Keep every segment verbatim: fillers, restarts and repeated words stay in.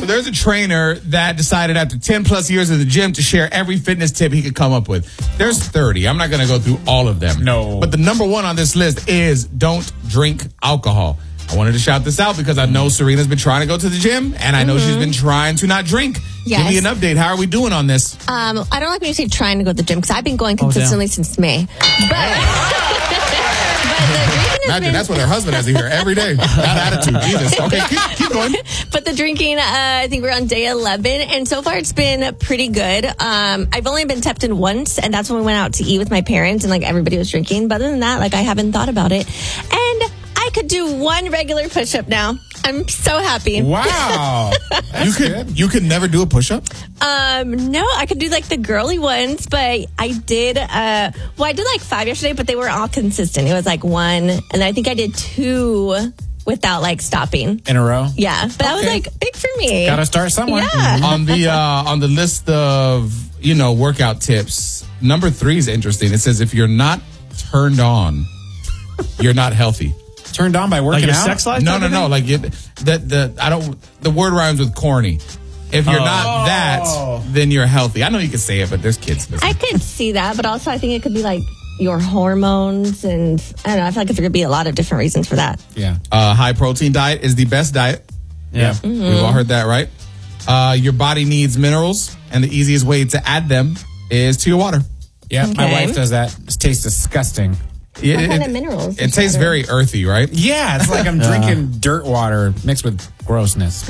there's a trainer that decided after ten plus years in the gym to share every fitness tip he could come up with. There's thirty. I'm not going to go through all of them. No. But the number one on this list is don't drink alcohol. I wanted to shout this out because I know Serena's been trying to go to the gym, and I know mm-hmm. she's been trying to not drink. Yes. Give me an update. How are we doing on this? Um, I don't like when you say trying to go to the gym because I've been going consistently oh, since May. But, but the drinking has Imagine been... that's what her husband has to hear every day. That attitude. Jesus. Okay, keep, keep going. But the drinking, uh, I think we're on day eleven, and so far it's been pretty good. Um, I've only been tempted once, and that's when we went out to eat with my parents, and like everybody was drinking. But other than that, like I haven't thought about it. And I could do one regular push-up now. I'm so happy. Wow. you could good. you could never do a push-up? Um, no, I could do like the girly ones, but I did, uh, well, I did like five yesterday, but they were all consistent. It was like one, and I think I did two without like stopping. In a row? Yeah. But okay. That was like big for me. Gotta start somewhere. Yeah. on the, uh, on the list of, you know, workout tips, number three is interesting. It says if you're not turned on, you're not healthy. Turned on by working like your out? Sex life? No, no, no. Like it, the the I don't. The word rhymes with corny. If you're oh. not that, then you're healthy. I know you can say it, but there's kids. I could see that, but also I think it could be like your hormones, and I don't know. I feel like there could be a lot of different reasons for that. Yeah. Uh, high protein diet is the best diet. Yeah. Mm-hmm. We've all heard that, right? Uh, your body needs minerals, and the easiest way to add them is to your water. Yeah, okay. My wife does that. It tastes disgusting. Yeah, what it, kind it, of minerals? It tastes very earthy, right? Yeah, it's like I'm drinking dirt water mixed with grossness.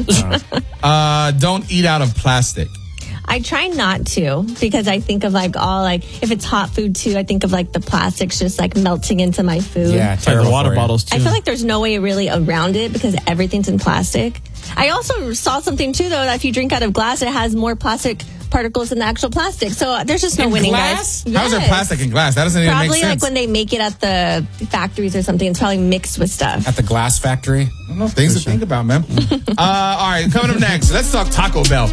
uh, don't eat out of plastic. I try not to because I think of like all like if it's hot food too, I think of like the plastics just like melting into my food. Yeah, like the water bottles too. I feel like there's no way really around it because everything's in plastic. I also saw something too though that if you drink out of glass, it has more plastic particles in the actual plastic. So uh, there's just no in winning, glass? guys. How is there plastic in glass? That doesn't even probably make sense. like when they make it at the factories or something. It's probably mixed with stuff. At the glass factory? I don't know. Things to think about, man. uh, all right, coming up next, let's talk Taco Bell.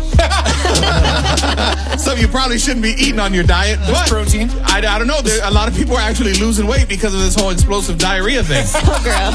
Something you probably shouldn't be eating on your diet. But protein. I, I don't know. There, a lot of people are actually losing weight because of this whole explosive diarrhea thing. Oh, girl.